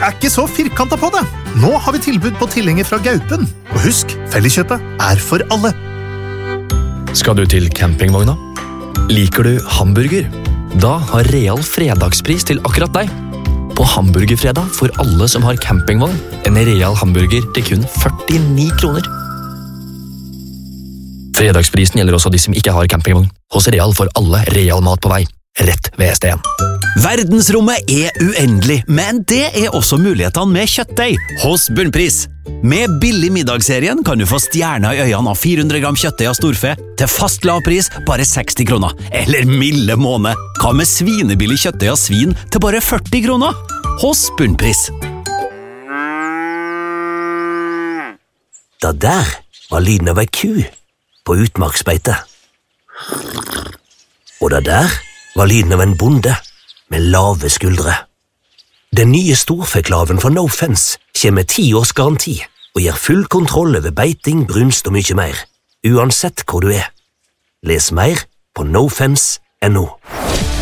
ikke så firkantet på det. Nå har vi tilbud på tilhenger fra Gaupen. Og husk, Felleskjøpet for alle. Skal du til campingvogna? Liker du hamburger? Da har Real fredagspris til akkurat deg. På hamburgerfredag får alle som har campingvogn en Real hamburger til kun 49 kroner. Fredagsprisen gjelder også de som ikke har campingvogn. Hos Real får alle Real mat på vei. Rett ved STN. Verdensrommet uendelig, men det også mulighetene med kjøttdeig hos Bunnpris. Med billig middagsserien kan du få stjerner i øynene av 400 gram kjøttdeig av storfe til fast lavpris bare 60 kroner. Eller milde måned. Hva med svinebillig kjøttdeig av svin til bare 40 kroner? Hos Bunnpris. Da der var lyden av ei ku på utmarksbeite. Og da der var lyden av en bonde med lave skuldre. Den nye storfeklaven fra No Fence kommer med 10 års garanti og gir full kontroll over beiting, brunst og mye mer, uansett hvor du Les mer på nofence.no.